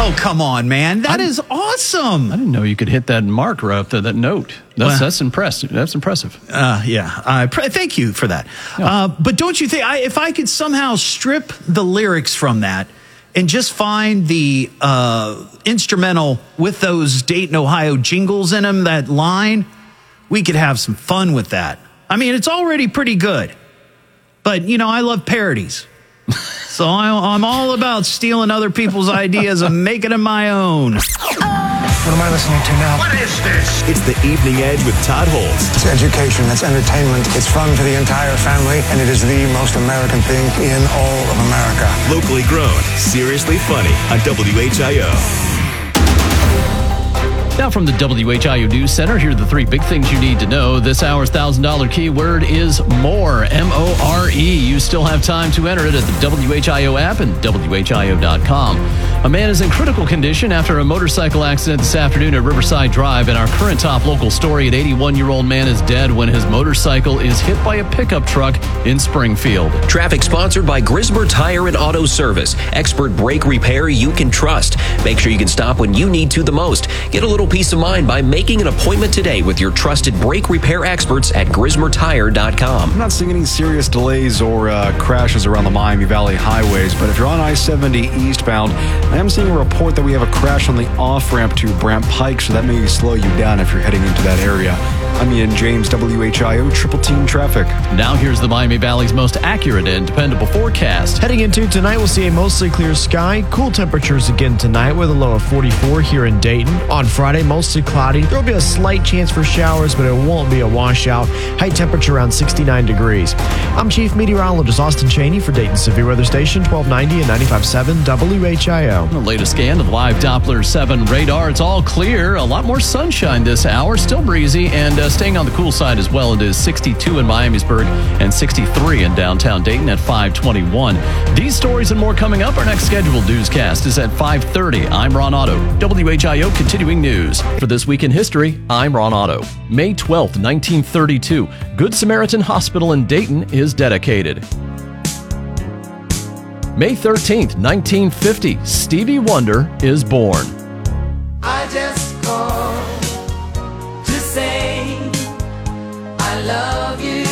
Oh, come on, man. That is awesome. I didn't know you could hit that mark right up there, that note. That's impressive. That's impressive. Thank you for that. Yeah. But don't you think if I could somehow strip the lyrics from that and just find the instrumental with those Dayton, Ohio jingles in them, that line, we could have some fun with that. I mean, it's already pretty good. But, I love parodies. So I'm all about stealing other people's ideas and making them my own. What am I listening to now? What is this? It's the Evening Edge with Todd Holtz. It's education, it's entertainment, it's fun for the entire family, and it is the most American thing in all of America. Locally grown, seriously funny on WHIO. Now from the WHIO News Center, here are the three big things you need to know. This hour's $1,000 keyword is MORE, M-O-R-E. You still have time to enter it at the WHIO app and WHIO.com. A man is in critical condition after a motorcycle accident this afternoon at Riverside Drive. And our current top local story, an 81-year-old man is dead when his motorcycle is hit by a pickup truck in Springfield. Traffic sponsored by Grismer Tire and Auto Service. Expert brake repair you can trust. Make sure you can stop when you need to the most. Get a little peace of mind by making an appointment today with your trusted brake repair experts at GrismerTire.com. I'm not seeing any serious delays or crashes around the Miami Valley highways, but if you're on I-70 eastbound, I am seeing a report that we have a crash on the off-ramp to Brant Pike, so that may slow you down if you're heading into that area. I'm Ian James, WHIO Triple Team Traffic. Now here's the Miami Valley's most accurate and dependable forecast. Heading into tonight, we'll see a mostly clear sky. Cool temperatures again tonight with a low of 44 here in Dayton. On Friday, mostly cloudy. There will be a slight chance for showers, but it won't be a washout. High temperature around 69 degrees. I'm Chief Meteorologist Austin Cheney for Dayton Severe Weather Station, 1290 and 95.7 WHIO. The latest scan of the live Doppler 7 radar. It's all clear. A lot more sunshine this hour. Still breezy and staying on the cool side as well. It is 62 in Miamisburg and 63 in downtown Dayton at 521. These stories and more coming up. Our next scheduled newscast is at 5:30. I'm Ron Otto. WHIO continuing news. For This Week in History, I'm Ron Otto. May 12th, 1932. Good Samaritan Hospital in Dayton is dedicated. May 13th, 1950. Stevie Wonder is born. I just called to say I love you.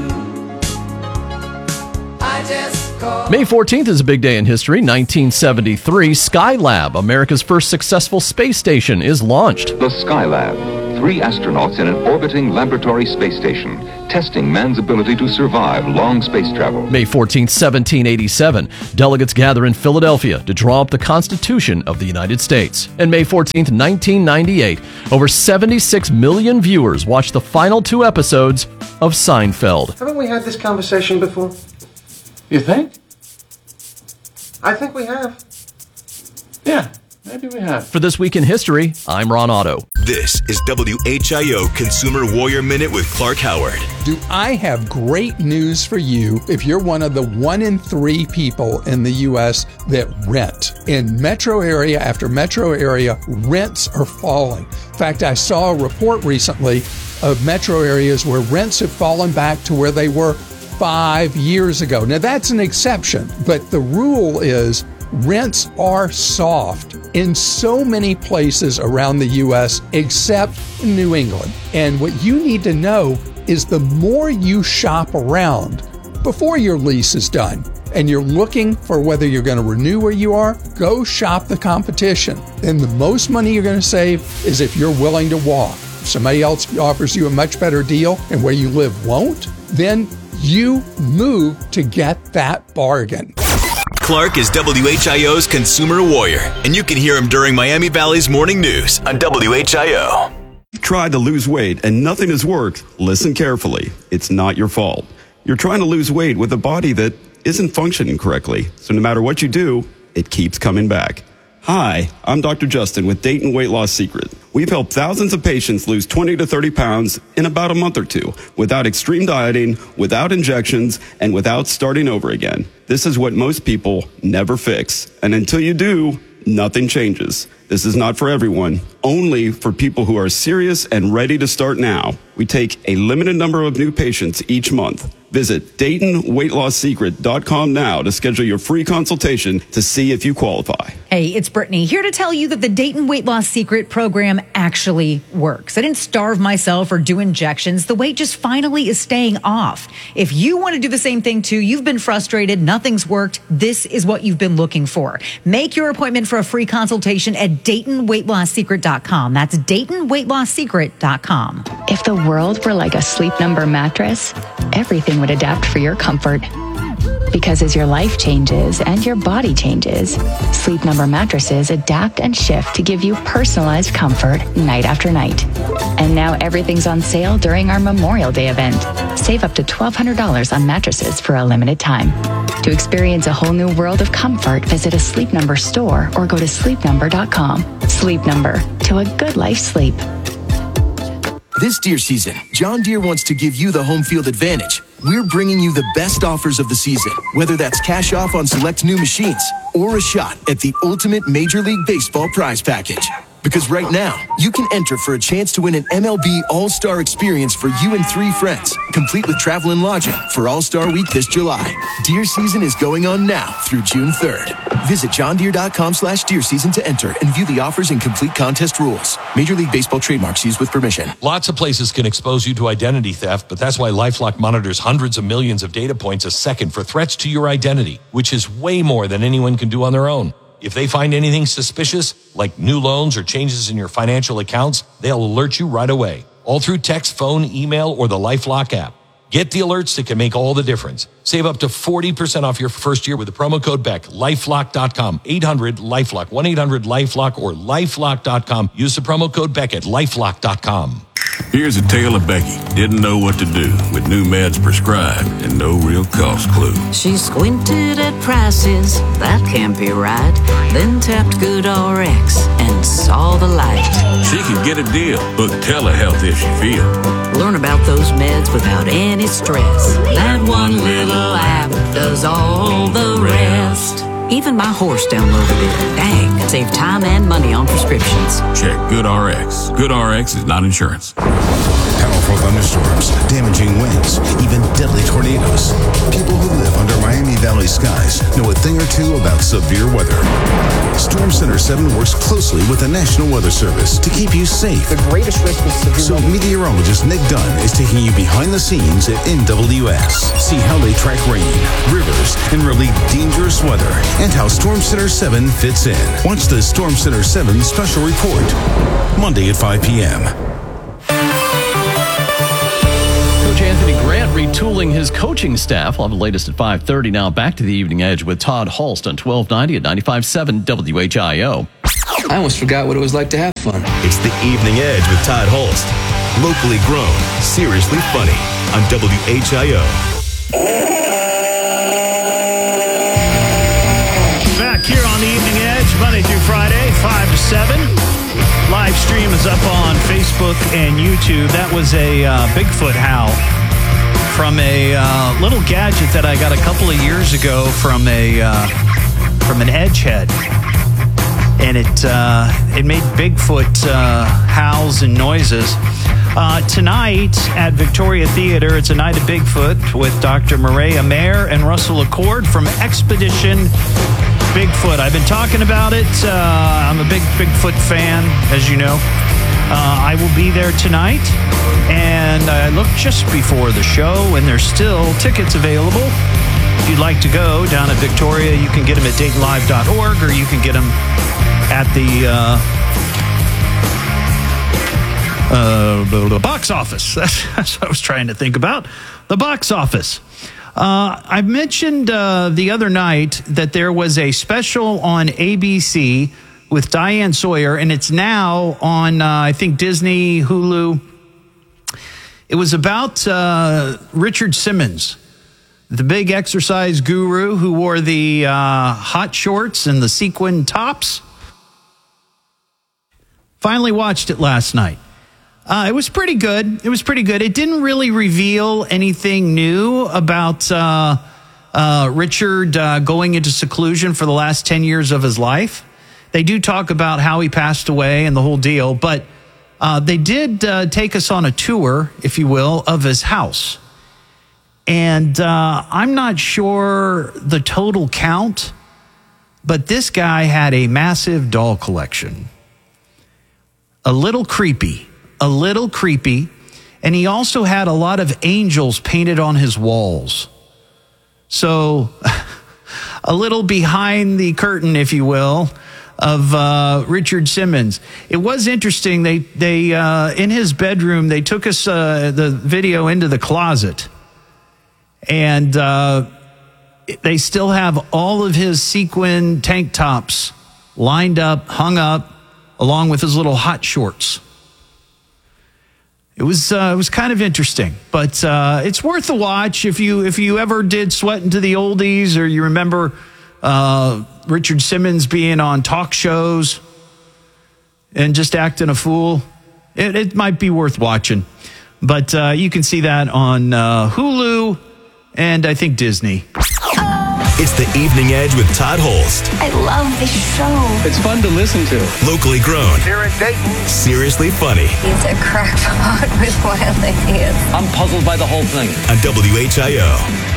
I just called. May 14th is a big day in history. 1973, Skylab, America's first successful space station, is launched. The Skylab. 3 astronauts in an orbiting laboratory space station, testing man's ability to survive long space travel. May 14th, 1787, delegates gather in Philadelphia to draw up the Constitution of the United States. And May 14th, 1998, over 76 million viewers watched the final 2 episodes of Seinfeld. Haven't we had this conversation before? You think? I think we have. Yeah, maybe we have. For This Week in History, I'm Ron Otto. This is WHIO Consumer Warrior Minute with Clark Howard. Do I have great news for you if you're one of the 1 in 3 people in the U.S. that rent? In metro area after metro area, rents are falling. In fact, I saw a report recently of metro areas where rents have fallen back to where they were 5 years ago. Now, that's an exception, but the rule is rents are soft in so many places around the U.S. except New England. And what you need to know is the more you shop around before your lease is done and you're looking for whether you're going to renew where you are, go shop the competition. And the most money you're going to save is if you're willing to walk. If somebody else offers you a much better deal and where you live won't, then you move to get that bargain. Clark is WHIO's Consumer Warrior, and you can hear him during Miami Valley's Morning News on WHIO. You've tried to lose weight and nothing has worked. Listen carefully. It's not your fault. You're trying to lose weight with a body that isn't functioning correctly. So no matter what you do, it keeps coming back. Hi, I'm Dr. Justin with Dayton Weight Loss Secret. We've helped thousands of patients lose 20 to 30 pounds in about a month or 2 without extreme dieting, without injections, and without starting over again. This is what most people never fix. And until you do, nothing changes. this is not for everyone, only for people who are serious and ready to start now. We take a limited number of new patients each month. Visit DaytonWeightLossSecret.com now to schedule your free consultation to see if you qualify. Hey, it's Brittany here to tell you that the Dayton Weight Loss Secret program actually works. I didn't starve myself or do injections. The weight just finally is staying off. If you want to do the same thing too, you've been frustrated, nothing's worked, this is what you've been looking for. Make your appointment for a free consultation at DaytonWeightLossSecret.com. That's DaytonWeightLossSecret.com. If the world were like a Sleep Number mattress, everything would adapt for your comfort. Because as your life changes and your body changes, Sleep Number mattresses adapt and shift to give you personalized comfort night after night. And now everything's on sale during our Memorial Day event. Save up to $1,200 on mattresses for a limited time. To experience a whole new world of comfort, visit a Sleep Number store or go to sleepnumber.com. Sleep Number, to a good life's sleep. This deer season, John Deere wants to give you the home field advantage. We're bringing you the best offers of the season, whether that's cash off on select new machines or a shot at the ultimate Major League Baseball prize package. Because right now, you can enter for a chance to win an MLB All-Star experience for you and 3 friends, complete with travel and lodging for All-Star Week this July. Deer season is going on now through June 3rd. Visit johndeere.com/deer season to enter and view the offers and complete contest rules. Major League Baseball trademarks used with permission. Lots of places can expose you to identity theft, but that's why LifeLock monitors hundreds of millions of data points a second for threats to your identity, which is way more than anyone can do on their own. If they find anything suspicious, like new loans or changes in your financial accounts, they'll alert you right away, all through text, phone, email, or the LifeLock app. Get the alerts that can make all the difference. Save up to 40% off your first year with the promo code BECK. LifeLock.com, 800-LifeLock, 1-800-LifeLock, or LifeLock.com. Use the promo code BECK at LifeLock.com. Here's a tale of Becky. Didn't know what to do with new meds prescribed and no real cost clue. She squinted at prices, that can't be right. Then tapped GoodRx and saw the light. She could get a deal. Book telehealth if she feel. Learn about those meds without any stress. That one little app does all the rest. Even my horse downloaded it. Dang, save time and money on prescriptions. Check GoodRx. GoodRx is not insurance. Powerful thunderstorms, damaging winds, even deadly tornadoes. People who live under Miami Valley skies know a thing or two about severe weather. Storm Center 7 works closely with the National Weather Service to keep you safe. The greatest risk is severe. So meteorologist Nick Dunn is taking you behind the scenes at NWS. See how they track rain, rivers, and really dangerous weather, and how Storm Center 7 fits in. Watch the Storm Center 7 special report, Monday at 5 p.m. Coach Anthony Grant retooling his coaching staff. We'll have the latest at 5:30. Now back to the Evening Edge with Todd Hulst on 1290 at 95.7 WHIO. I almost forgot what it was like to have fun. It's the Evening Edge with Todd Hulst. Locally grown, seriously funny on WHIO. Back here on the Evening Edge, Monday through Friday, 5 to 7. Live stream is up on Facebook and YouTube. That was a Bigfoot howl from a little gadget that I got a couple of years ago from an Edge head, and it made Bigfoot howls and noises. Tonight at Victoria Theater, it's a night of Bigfoot with Dr. Maria Mayer and Russell Accord from Expedition Bigfoot. I've been talking about it. I'm a big Bigfoot fan, as you know. I will be there tonight, and I looked just before the show, and there's still tickets available. If you'd like to go down at Victoria, you can get them at DaytonLive.org, or you can get them at the box office. That's what I was trying to think about. The box office. I mentioned the other night that there was a special on ABC with Diane Sawyer, and it's now on, I think, Disney, Hulu. It was about Richard Simmons, the big exercise guru who wore the hot shorts and the sequin tops. Finally watched it last night. It was pretty good. It didn't really reveal anything new about Richard going into seclusion for the last 10 years of his life. They do talk about how he passed away and the whole deal, but they did take us on a tour, if you will, of his house. And I'm not sure the total count, but this guy had a massive doll collection. A little creepy. And he also had a lot of angels painted on his walls. So a little behind the curtain, if you will, of Richard Simmons. It was interesting. They in his bedroom, they took us the video into the closet. And they still have all of his sequin tank tops lined up, hung up, along with his little hot shorts. It was kind of interesting, but it's worth a watch if you ever did sweat into the oldies, or you remember Richard Simmons being on talk shows and just acting a fool. It might be worth watching, but you can see that on Hulu and I think Disney. It's the Evening Edge with Todd Holst. I love this show. It's fun to listen to. Locally grown. Here in Dayton. Seriously funny. He's a crackpot with wild ideas. I'm puzzled by the whole thing. On WHIO.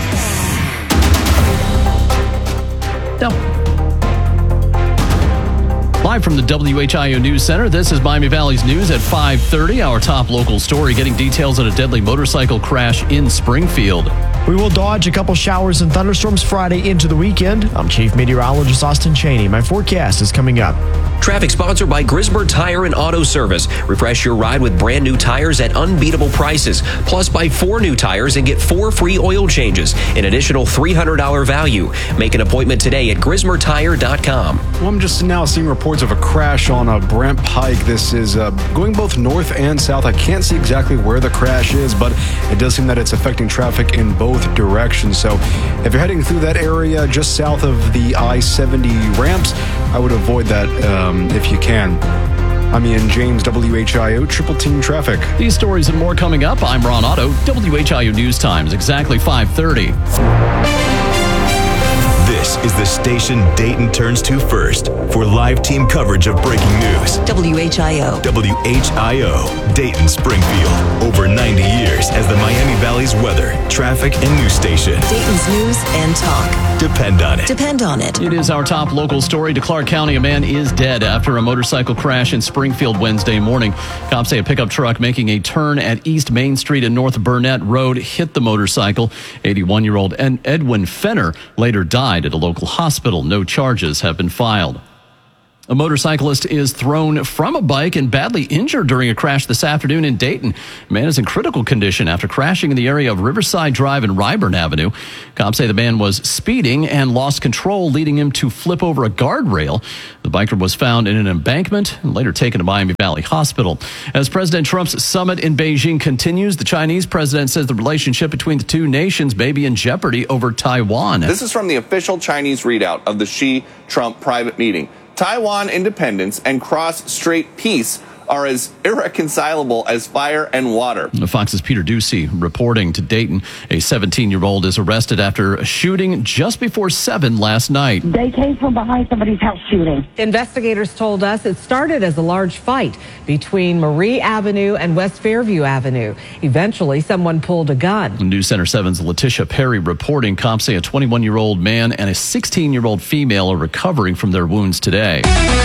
Live from the WHIO News Center, this is Miami Valley's News at 5:30. Our top local story, getting details on a deadly motorcycle crash in Springfield. We will dodge a couple showers and thunderstorms Friday into the weekend. I'm Chief Meteorologist Austin Cheney. My forecast is coming up. Traffic sponsored by Grisbert Tire and Auto Service. Refresh your ride with brand new tires at unbeatable prices. Plus, buy 4 new tires and get 4 free oil changes. An additional $300 value. Make an appointment today at GrisbertTire.com. Well, I'm just now seeing reports of a crash on Brant Pike. This is going both north and south. I can't see exactly where the crash is, but it does seem that it's affecting traffic in both directions. So if you're heading through that area just south of the I-70 ramps, I would avoid that if you can. I'm Ian James, WHIO Triple Team Traffic. These stories and more coming up. I'm Ron Otto, WHIO News Times, exactly 5:30. This is the station Dayton turns to first for live team coverage of breaking news. WHIO. WHIO, Dayton, Springfield. Over 90 years as the Miami Valley's weather, traffic, and news station. Dayton's news and talk. Depend on it. Depend on it. It is our top local story. To Clark County, a man is dead after a motorcycle crash in Springfield Wednesday morning. Cops say a pickup truck making a turn at East Main Street and North Burnett Road hit the motorcycle. 81-year-old Edwin Fenner later died at a local hospital. No charges have been filed. A motorcyclist is thrown from a bike and badly injured during a crash this afternoon in Dayton. The man is in critical condition after crashing in the area of Riverside Drive and Ryburn Avenue. Cops say the man was speeding and lost control, leading him to flip over a guardrail. The biker was found in an embankment and later taken to Miami Valley Hospital. As President Trump's summit in Beijing continues, the Chinese president says the relationship between the two nations may be in jeopardy over Taiwan. This is from the official Chinese readout of the Xi-Trump private meeting. Taiwan independence and cross-strait peace are as irreconcilable as fire and water. Fox's Peter Ducey reporting to Dayton. A 17-year-old is arrested after a shooting just before 7 last night. They came from behind somebody's house shooting. Investigators told us it started as a large fight between Marie Avenue and West Fairview Avenue. Eventually, someone pulled a gun. News Center 7's Letitia Perry reporting. Cops say a 21-year-old man and a 16-year-old female are recovering from their wounds today.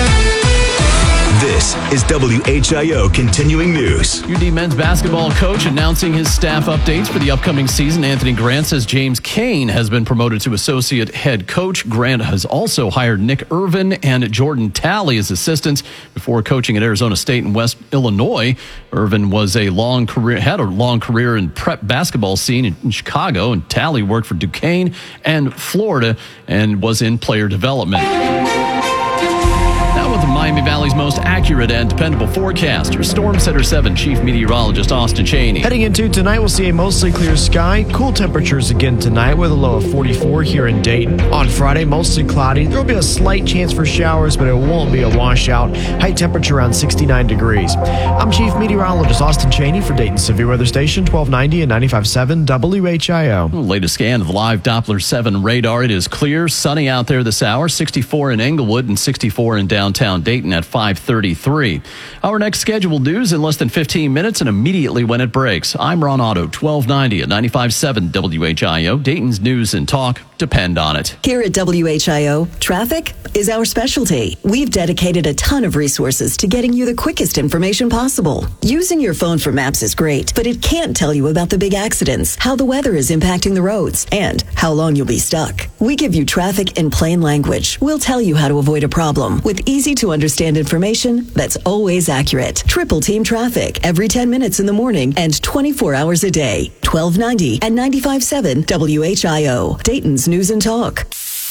This is WHIO Continuing News. UD men's basketball coach announcing his staff updates for the upcoming season. Anthony Grant says James Kane has been promoted to associate head coach. Grant has also hired Nick Irvin and Jordan Talley as assistants before coaching at Arizona State and West Illinois. Irvin had a long career in prep basketball scene in Chicago, and Talley worked for Duquesne and Florida and was in player development. Now with the Miami Valley's most accurate and dependable forecaster, Storm Center 7 Chief Meteorologist Austin Cheney. Heading into tonight, we'll see a mostly clear sky. Cool temperatures again tonight with a low of 44 here in Dayton. On Friday, mostly cloudy. There will be a slight chance for showers, but it won't be a washout. High temperature around 69 degrees. I'm Chief Meteorologist Austin Cheney for Dayton Severe Weather Station 1290 and 95.7 WHIO. Latest scan of the live Doppler 7 radar. It is clear, sunny out there this hour. 64 in Englewood and 64 in downtown Dayton at 5:33. Our next scheduled news in less than 15 minutes and immediately when it breaks. I'm Ron Otto, 1290 at 95.7 WHIO. Dayton's news and talk depend on it. Here at WHIO, traffic is our specialty. We've dedicated a ton of resources to getting you the quickest information possible. Using your phone for maps is great, but it can't tell you about the big accidents, how the weather is impacting the roads, and how long you'll be stuck. We give you traffic in plain language. We'll tell you how to avoid a problem with easy-to-understand information that's always accurate. Triple Team Traffic every 10 minutes in the morning and 24 hours a day. 1290 and 95.7 WHIO. Dayton's News and Talk.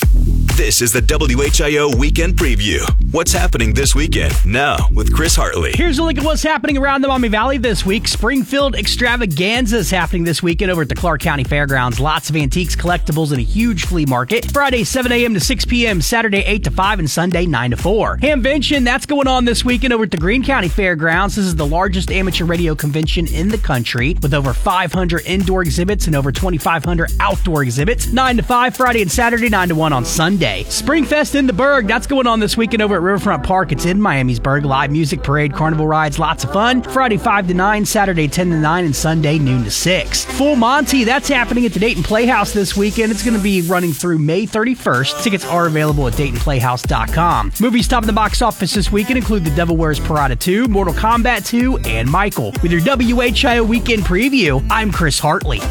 This is the WHIO Weekend Preview. What's happening this weekend? Now, with Chris Hartley. Here's a look at what's happening around the Miami Valley this week. Springfield Extravaganza is happening this weekend over at the Clark County Fairgrounds. Lots of antiques, collectibles, and a huge flea market. Friday, 7 a.m. to 6 p.m., Saturday, 8 to 5, and Sunday, 9 to 4. Hamvention, that's going on this weekend over at the Greene County Fairgrounds. This is the largest amateur radio convention in the country with over 500 indoor exhibits and over 2,500 outdoor exhibits. 9 to 5 Friday and Saturday, 9 to 1 on Sunday. Springfest in the Berg, that's going on this weekend over at Riverfront Park. It's in Miamisburg. Live music, parade, carnival rides, lots of fun. Friday 5 to 9, Saturday 10 to 9, and Sunday noon to 6. Full Monty, that's happening at the Dayton Playhouse this weekend. It's going to be running through May 31st. Tickets are available at DaytonPlayhouse.com. Movies topping the box office this weekend include The Devil Wears Prada 2, Mortal Kombat 2, and Michael. With your WHIO Weekend Preview, I'm Chris Hartley.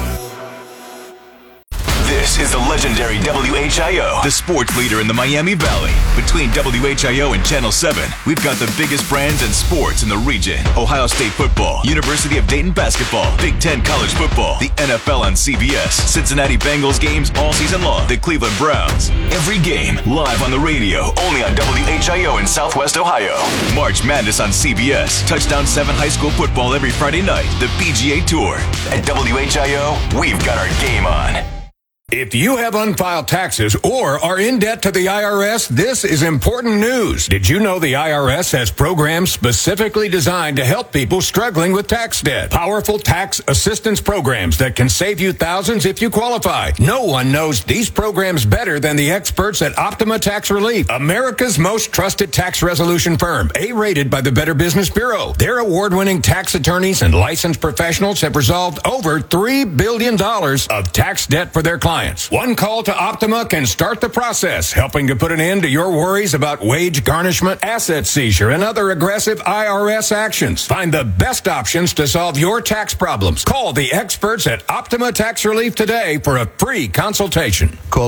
This is the legendary WHIO, the sports leader in the Miami Valley. Between WHIO and Channel 7, we've got the biggest brands and sports in the region. Ohio State football, University of Dayton basketball, Big Ten college football, the NFL on CBS, Cincinnati Bengals games all season long, the Cleveland Browns. Every game live on the radio, only on WHIO in Southwest Ohio. March Madness on CBS, Touchdown 7 high school football every Friday night, the PGA Tour. At WHIO, we've got our game on. If you have unfiled taxes or are in debt to the IRS, this is important news. Did you know the IRS has programs specifically designed to help people struggling with tax debt? Powerful tax assistance programs that can save you thousands if you qualify. No one knows these programs better than the experts at Optima Tax Relief, America's most trusted tax resolution firm, A-rated by the Better Business Bureau. Their award-winning tax attorneys and licensed professionals have resolved over $3 billion of tax debt for their clients. One call to Optima can start the process, helping to put an end to your worries about wage garnishment, asset seizure, and other aggressive IRS actions. Find the best options to solve your tax problems. Call the experts at Optima Tax Relief today for a free consultation. Call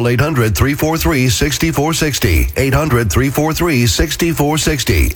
800-343-6460. 800-343-6460.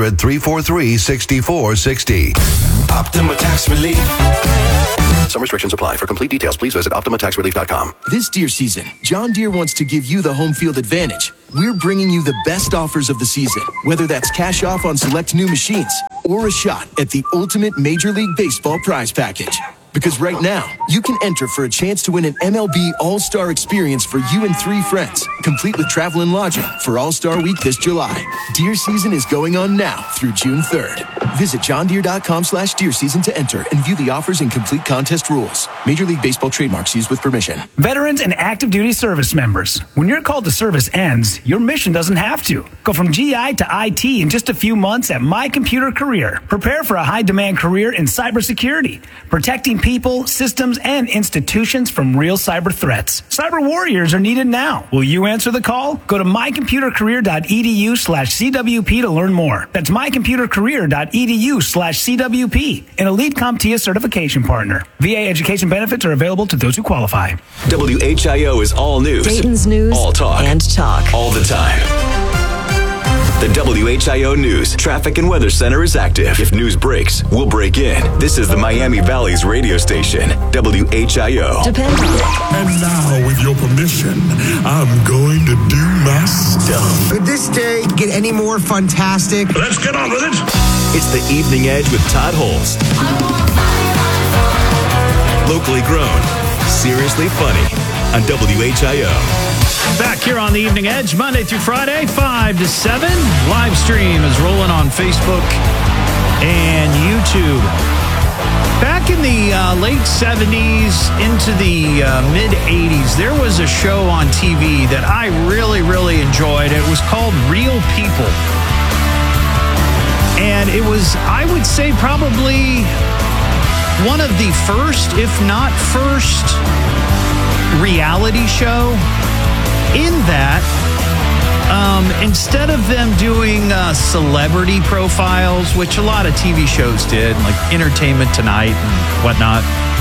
800-343-6460. Optima Tax Relief. Some restrictions apply. For complete details, please visit OptimaTaxRelief.com. This deer season, John Deere wants to give you the home field advantage. We're bringing you the best offers of the season, whether that's cash off on select new machines or a shot at the ultimate Major League Baseball prize package. Because right now, you can enter for a chance to win an MLB All-Star experience for you and 3 friends, complete with travel and lodging for All-Star Week this July. Deer season is going on now through June 3rd. Visit johndeere.com/deer season to enter and view the offers and complete contest rules. Major League Baseball trademarks used with permission. Veterans and active duty service members, when your call to service ends, your mission doesn't have to. Go from GI to IT in just a few months at My Computer Career. Prepare for a high-demand career in cybersecurity, protecting people, systems, and institutions from real cyber threats. Cyber warriors are needed now. Will you answer the call? Go to mycomputercareer.edu/CWP to learn more. That's mycomputercareer.edu/CWP, an elite CompTIA certification partner. VA education benefits are available to those who qualify. WHIO is all news. Dayton's news all talk. And talk. All the time. The WHIO News Traffic and Weather Center is active. If news breaks, we'll break in. This is the Miami Valley's radio station, WHIO. And now, with your permission, I'm going to do my stuff. Could this day get any more fantastic? Let's get on with it. It's the Evening Edge with Todd Holst. Locally grown, seriously funny on WHIO. Back here on the Evening Edge, Monday through Friday, 5 to 7. Live stream is rolling on Facebook and YouTube. Back in the late 70s into the mid 80s, there was a show on TV that I really, really enjoyed. It was called Real People. And it was, I would say, probably one of the first, if not first, reality show in that instead of them doing celebrity profiles, which a lot of TV shows did, like Entertainment Tonight and whatnot,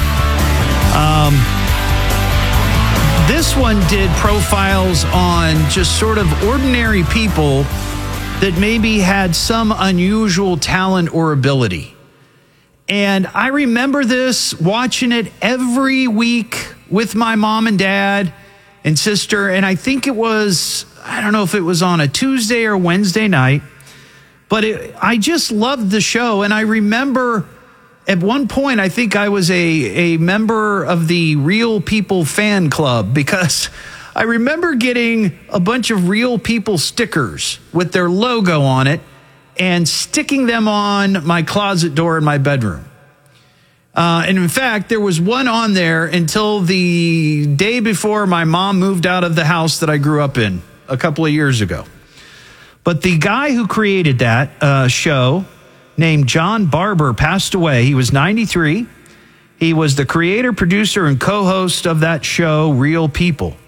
this one did profiles on just sort of ordinary people that maybe had some unusual talent or ability. And I remember this, watching it every week with my mom and dad and sister. And I think it was, I don't know if it was on a Tuesday or Wednesday night, but I just loved the show. And I remember at one point, I think I was a member of the Real People fan club, because I remember getting a bunch of Real People stickers with their logo on it and sticking them on my closet door in my bedroom. And in fact, there was one on there until the day before my mom moved out of the house that I grew up in a couple of years ago. But the guy who created that show, named John Barber, passed away. He was 93. He was the creator, producer, and co-host of that show, Real People.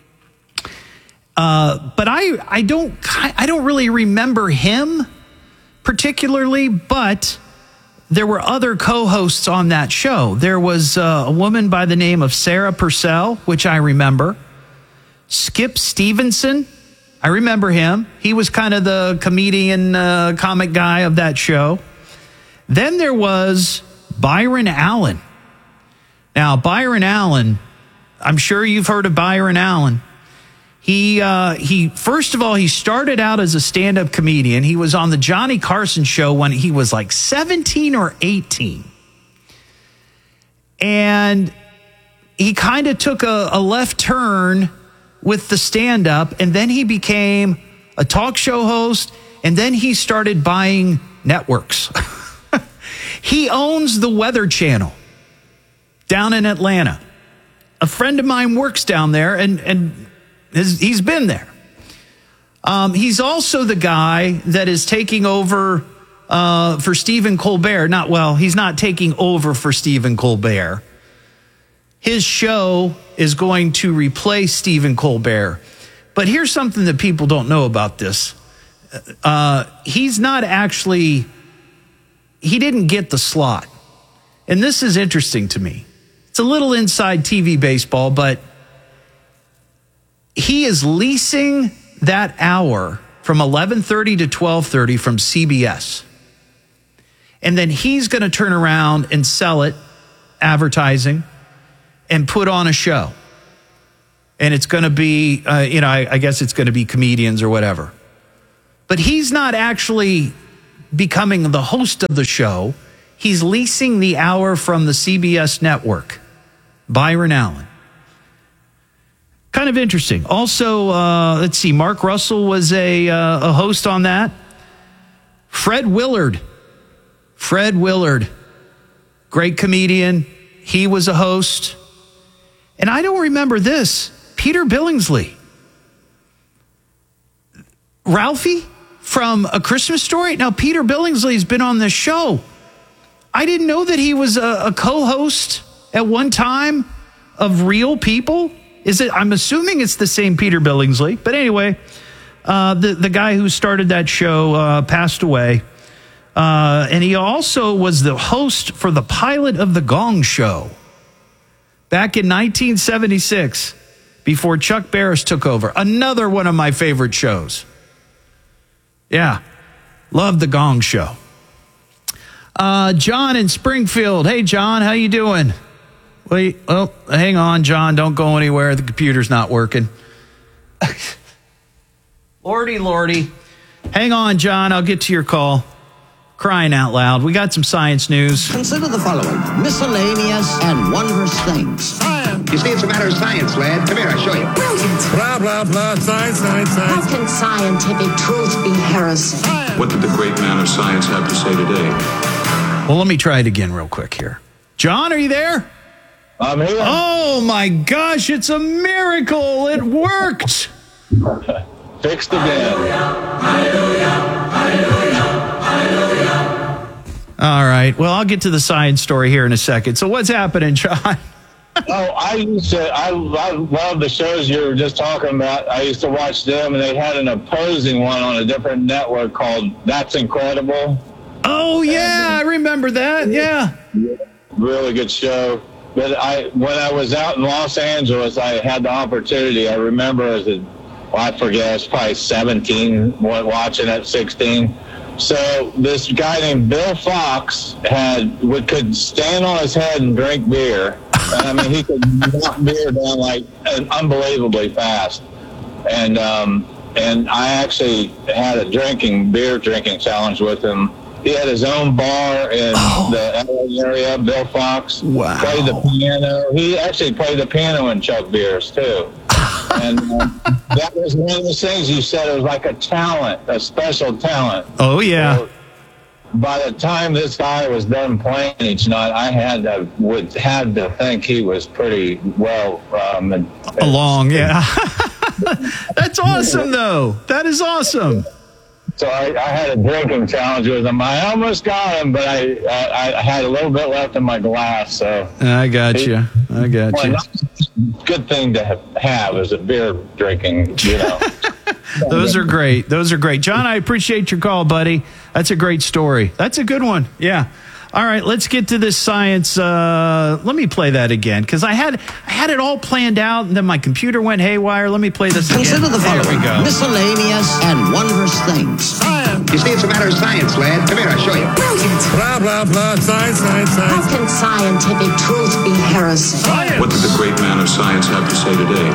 But I don't really remember him particularly, but there were other co-hosts on that show. There was a woman by the name of Sarah Purcell, which I remember. Skip Stevenson, I remember him. He was kind of the comedian, comic guy of that show. Then there was Byron Allen. Now, Byron Allen, I'm sure you've heard of Byron Allen. He first of all, he started out as a stand-up comedian. He was on the Johnny Carson show when he was like 17 or 18. And he kind of took a left turn with the stand-up, and then he became a talk show host, and then he started buying networks. He owns the Weather Channel down in Atlanta. A friend of mine works down there, and he's been there. He's also the guy that is taking over for Stephen Colbert. He's not taking over for Stephen Colbert. His show is going to replace Stephen Colbert. But here's something that people don't know about this. He's not actually, he didn't get the slot. And this is interesting to me. It's a little inside TV baseball, but he is leasing that hour from 11:30 to 12:30 from CBS. And then he's going to turn around and sell it, advertising, and put on a show. And it's going to be, I guess it's going to be comedians or whatever. But he's not actually becoming the host of the show. He's leasing the hour from the CBS network. Byron Allen. Kind of interesting. Also, let's see, Mark Russell was a host on that. Fred Willard, great comedian. He was a host. And I don't remember this. Peter Billingsley. Ralphie from A Christmas Story. Now, Peter Billingsley's been on this show. I didn't know that he was a co-host at one time of Real People. I'm assuming it's the same Peter Billingsley. But anyway, the guy who started that show passed away. And he also was the host for the pilot of The Gong Show back in 1976, before Chuck Barris took over. Another one of my favorite shows. Yeah. Love the Gong Show. John in Springfield. Hey, John, how you doing? Wait, oh, hang on, John. Don't go anywhere. The computer's not working. Lordy. Hang on, John. I'll get to your call. Crying out loud. We got some science news. Consider the following. Miscellaneous and wondrous things. Science. You see, it's a matter of science, lad. Come here, I'll show you. Brilliant. Blah, blah, blah. Science. How can scientific truth be heresy? Science. What did the great man of science have to say today? Well, let me try it again real quick here. John, are you there? I'm here. Oh, my gosh. It's a miracle. It worked. Fixed again. All right. Well, I'll get to the science story here in a second. So what's happening, John? I love the shows you were just talking about. I used to watch them, and they had an opposing one on a different network called That's Incredible. Oh, yeah. I remember that. Yeah. Really good show. But when I was out in Los Angeles, I had the opportunity. I remember I forget, I was probably 17, watching at 16. So this guy named Bill Fox could stand on his head and drink beer. I mean, he could knock beer down like unbelievably fast. And I actually had a beer drinking challenge with him. He had his own bar in the LA area, Bill Fox. Wow. Played the piano. He actually played the piano in Chuck beers, too. And that was one of those things you said. It was like a talent, a special talent. Oh, yeah. So by the time this guy was done playing each night, I had to think he was pretty well along. Yeah. That's awesome, though. That is awesome. So I had a drinking challenge with him. I almost got him, but I had a little bit left in my glass. So I got you. Good thing to have is a beer drinking, Those are great. John, I appreciate your call, buddy. That's a great story. That's a good one. Yeah. All right, let's get to this science. Let me play that again, because I had it all planned out, and then my computer went haywire. Let me play this again. Consider the following. There we go. Miscellaneous and wondrous things. Science. You see, it's a matter of science, lad. Come here, I'll show you. Brilliant. Blah, blah, blah. Science. How can scientific truth be heresy? Science. What did the great man of science have to say today?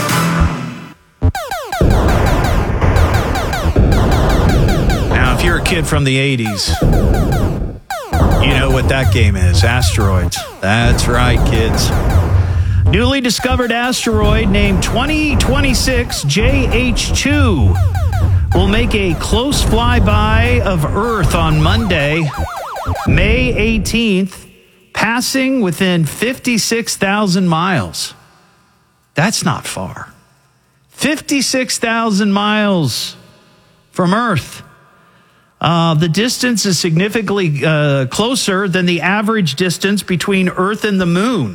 Now, if you're a kid from the 80s, you know what that game is. Asteroids. That's right, kids. Newly discovered asteroid named 2026 JH2 will make a close flyby of Earth on Monday, May 18th, passing within 56,000 miles. That's not far. 56,000 miles from Earth. The distance is significantly closer than the average distance between Earth and the moon.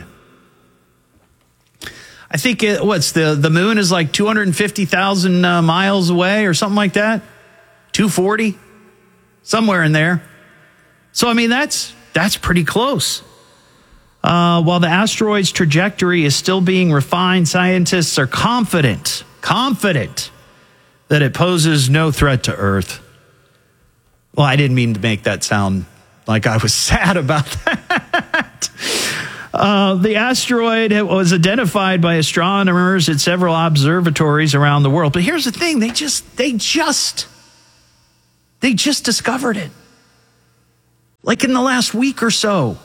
I think the moon is like 250,000 miles away or something like that. 240, somewhere in there. So, I mean, that's pretty close. While the asteroid's trajectory is still being refined, scientists are confident that it poses no threat to Earth. Well, I didn't mean to make that sound like I was sad about that. The asteroid was identified by astronomers at several observatories around the world. But here's the thing, they just discovered it. Like in the last week or so.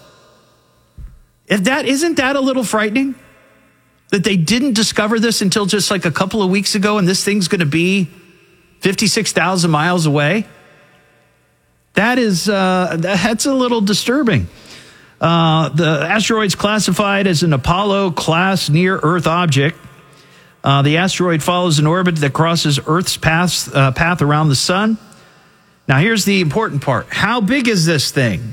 Isn't that a little frightening? That they didn't discover this until just like a couple of weeks ago, and this thing's going to be 56,000 miles away? That's a little disturbing. The asteroid's classified as an Apollo-class near-Earth object. The asteroid follows an orbit that crosses Earth's path around the sun. Now, here's the important part. How big is this thing?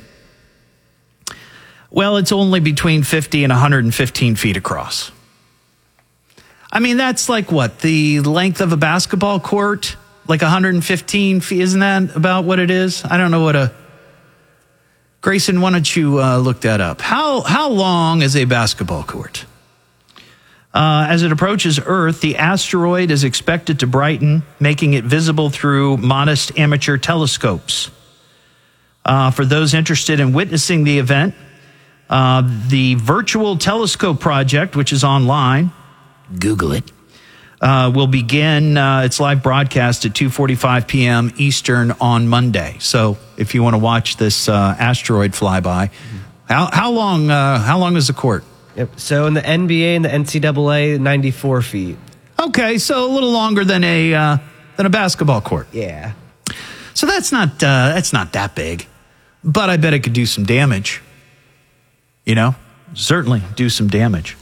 Well, it's only between 50 and 115 feet across. I mean, that's like what? The length of a basketball court? Like 115 feet, isn't that about what it is? I don't know Grayson, why don't you look that up? How long is a basketball court? As it approaches Earth, the asteroid is expected to brighten, making it visible through modest amateur telescopes. For those interested in witnessing the event, the Virtual Telescope Project, which is online, Google it, will begin its live broadcast at 2:45 p.m. Eastern on Monday. So if you want to watch this asteroid flyby, how long is the court? Yep. So in the NBA and the NCAA, 94 feet. Okay, so a little longer than a basketball court. Yeah. So that's not that big, but I bet it could do some damage. You know, certainly do some damage.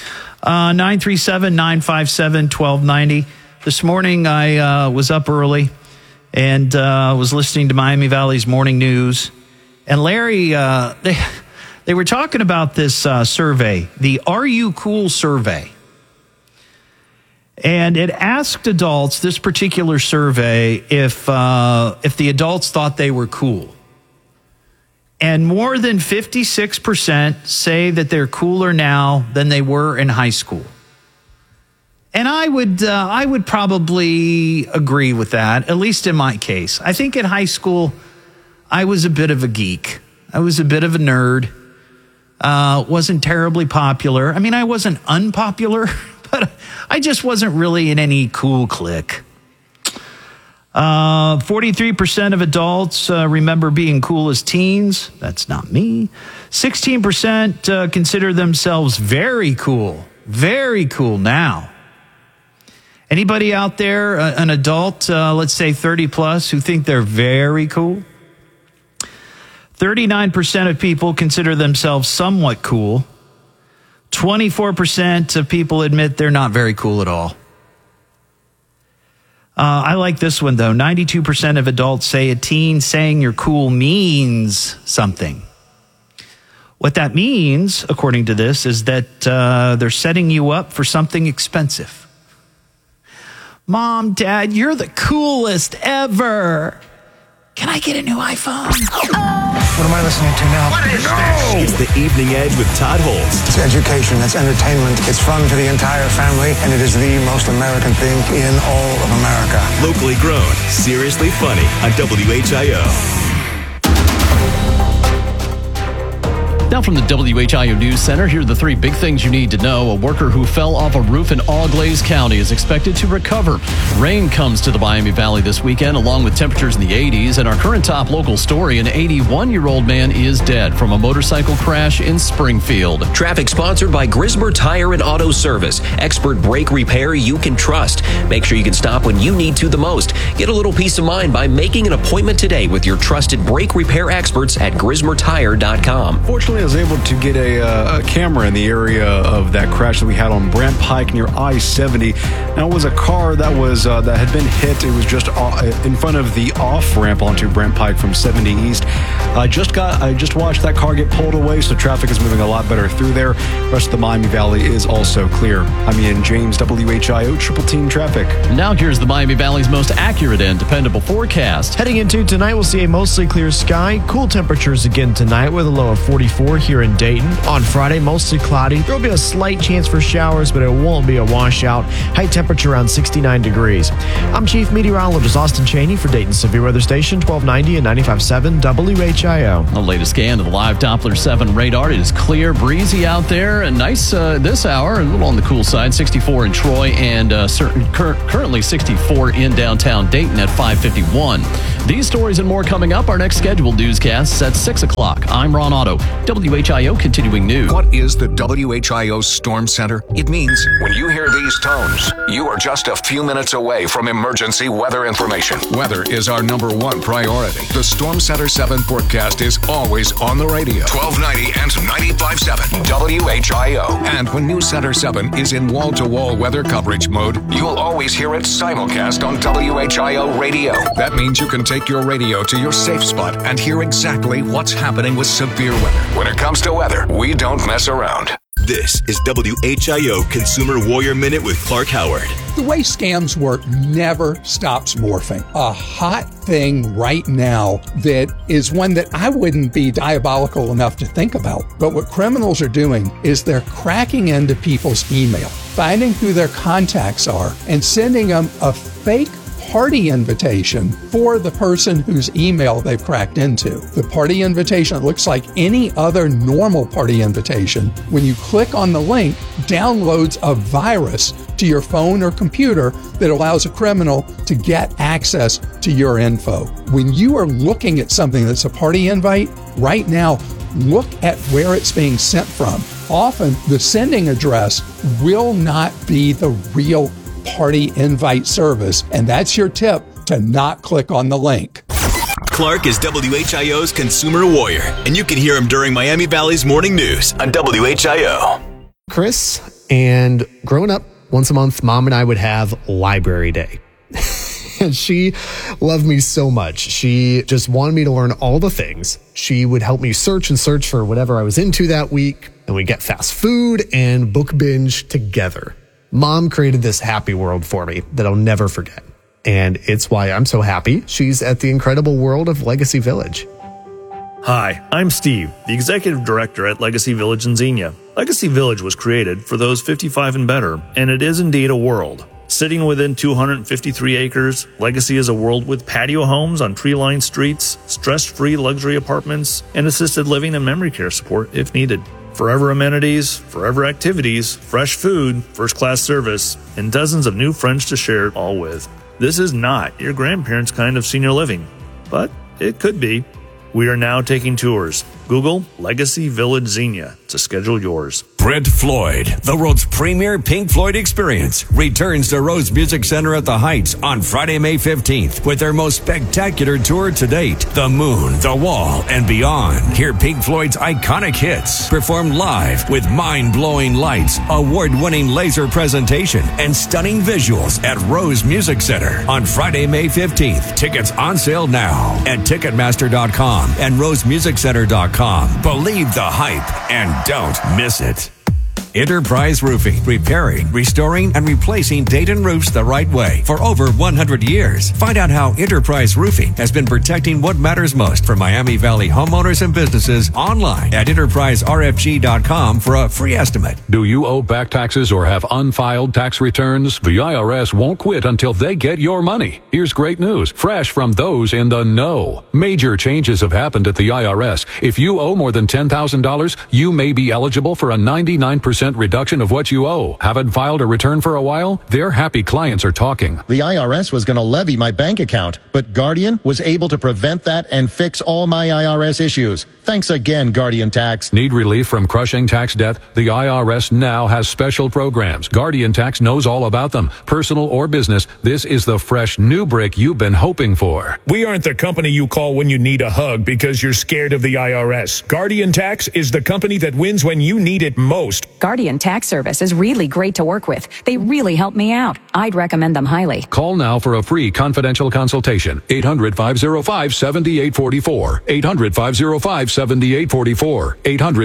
937-957-1290. This morning I was up early and was listening to Miami Valley's morning news, and Larry, they were talking about this survey, the Are You Cool survey. And it asked adults, this particular survey, if the adults thought they were cool. And more than 56% say that they're cooler now than they were in high school. And I would probably agree with that, at least in my case. I think in high school, I was a bit of a geek. I was a bit of a nerd. Wasn't terribly popular. I mean, I wasn't unpopular, but I just wasn't really in any cool clique. 43% of adults remember being cool as teens. That's not me. 16% consider themselves very cool now. Anybody out there, an adult, let's say 30 plus, who think they're very cool? 39% of people consider themselves somewhat cool. 24% of people admit they're not very cool at all. I like this one, though. 92% of adults say a teen saying you're cool means something. What that means, according to this, is that they're setting you up for something expensive. Mom, Dad, you're the coolest ever. Can I get a new iPhone? What am I listening to now? What is this? It's the Evening Edge with Todd Holtz. It's education, it's entertainment, it's fun to the entire family, and it is the most American thing in all of America. Locally grown, seriously funny on WHIO. Now from the WHIO News Center, here are the three big things you need to know. A worker who fell off a roof in Auglaize County is expected to recover. Rain comes to the Miami Valley this weekend, along with temperatures in the 80s. And our current top local story, an 81-year-old man is dead from a motorcycle crash in Springfield. Traffic sponsored by Grismer Tire and Auto Service. Expert brake repair you can trust. Make sure you can stop when you need to the most. Get a little peace of mind by making an appointment today with your trusted brake repair experts at GrismerTire.com. Fortunately, I was able to get a camera in the area of that crash that we had on Brant Pike near I-70. Now, it was a car that had been hit. It was just in front of the off-ramp onto Brant Pike from 70 East. I just watched that car get pulled away, so traffic is moving a lot better through there. The rest of the Miami Valley is also clear. I'm Ian James, WHIO Triple Team Traffic. Now here's the Miami Valley's most accurate and dependable forecast. Heading into tonight, we'll see a mostly clear sky. Cool temperatures again tonight with a low of 44 here in Dayton. On Friday, mostly cloudy. There will be a slight chance for showers, but it won't be a washout. High temperature around 69 degrees. I'm Chief Meteorologist Austin Cheney for Dayton Severe Weather Station 1290 and 95.7 WHIO. The latest scan of the live Doppler 7 radar. It is clear, breezy out there, and nice this hour. A little on the cool side. 64 in Troy and currently 64 in downtown Dayton at 5:51. These stories and more coming up. Our next scheduled newscasts at 6 o'clock. I'm Ron Otto, WHIO Continuing News. What is the WHIO Storm Center? It means when you hear these tones, you are just a few minutes away from emergency weather information. Weather is our #1 priority. The Storm Center 7 forecast is always on the radio. 1290 and 95.7 WHIO. And when News Center 7 is in wall-to-wall weather coverage mode, you'll always hear it simulcast on WHIO radio. That means you can take your radio to your safe spot and hear exactly what's happening with severe weather. When it comes to weather, we don't mess around. This is WHIO Consumer Warrior Minute with Clark Howard. The way scams work never stops morphing. A hot thing right now that is one that I wouldn't be diabolical enough to think about. But what criminals are doing is they're cracking into people's email, finding who their contacts are, and sending them a fake party invitation for the person whose email they've cracked into. The party invitation looks like any other normal party invitation. When you click on the link, downloads a virus to your phone or computer that allows a criminal to get access to your info. When you are looking at something that's a party invite, right now, look at where it's being sent from. Often, the sending address will not be the real party invite service, and that's your tip to not click on the link. Clark is WHIO's Consumer Warrior, and you can hear him during Miami Valley's morning news on WHIO. Chris, and growing up, once a month, Mom and I would have library day. And she loved me so much. She just wanted me to learn all the things. She would help me search for whatever I was into that week, and we'd get fast food and book binge together. Mom created this happy world for me that I'll never forget. And it's why I'm so happy she's at the incredible world of Legacy Village. Hi, I'm Steve, the Executive Director at Legacy Village in Xenia. Legacy Village was created for those 55 and better, and it is indeed a world. Sitting within 253 acres, Legacy is a world with patio homes on tree-lined streets, stress-free luxury apartments, and assisted living and memory care support if needed. Forever amenities, forever activities, fresh food, first-class service, and dozens of new friends to share it all with. This is not your grandparents' kind of senior living, but it could be. We are now taking tours. Google Legacy Village Xenia to schedule yours. Brent Floyd, the world's premier Pink Floyd experience, returns to Rose Music Center at the Heights on Friday, May 15th with their most spectacular tour to date, The Moon, The Wall, and Beyond. Hear Pink Floyd's iconic hits performed live with mind-blowing lights, award-winning laser presentation, and stunning visuals at Rose Music Center on Friday, May 15th. Tickets on sale now at Ticketmaster.com and RoseMusicCenter.com. Believe the hype and don't miss it. Enterprise Roofing, repairing, restoring, and replacing Dayton roofs the right way for over 100 years. Find out how Enterprise Roofing has been protecting what matters most for Miami Valley homeowners and businesses online at enterpriserfg.com for a free estimate. Do you owe back taxes or have unfiled tax returns? The IRS won't quit until they get your money. Here's great news, fresh from those in the know. Major changes have happened at the IRS. If you owe more than $10,000, you may be eligible for a 99% reduction of what you owe. Haven't filed a return for a while? Their happy clients are talking. The IRS was going to levy my bank account, but Guardian was able to prevent that and fix all my IRS issues. Thanks again, Guardian Tax. Need relief from crushing tax debt? The IRS now has special programs. Guardian Tax knows all about them. Personal or business, this is the fresh new brick you've been hoping for. We aren't the company you call when you need a hug because you're scared of the IRS. Guardian Tax is the company that wins when you need it most. Guardian Tax Service is really great to work with. They really help me out. I'd recommend them highly. Call now for a free confidential consultation. 800-505-7844. 800-505-7844.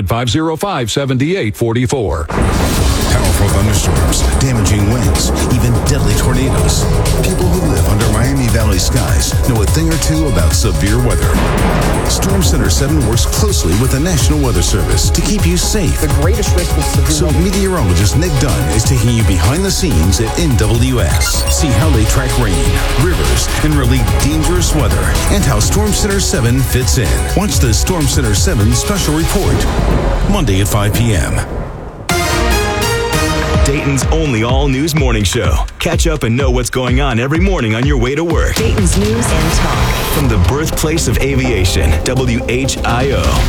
800-505-7844. Powerful thunderstorms, damaging winds, even deadly tornadoes. People who live under Miami Valley skies know a thing or two about severe weather. Storm Center 7 works closely with the National Weather Service to keep you safe. The greatest risk of severe So meteorologist Nick Dunn is taking you behind the scenes at NWS. See how they track rain, rivers, and really dangerous weather, and how Storm Center 7 fits in. Watch the Storm Center 7 special report, Monday at 5 p.m. Dayton's only all-news morning show. Catch up and know what's going on every morning on your way to work. Dayton's News and Talk. From the birthplace of aviation, WHIO.